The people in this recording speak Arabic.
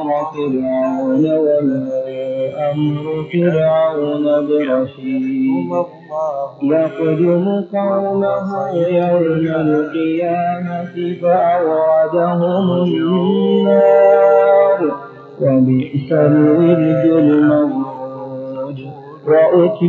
فرعون وما أمر فرعون برشيد يقدم قومه يوم القيامة فأوردهم النار وبئس الورد المورود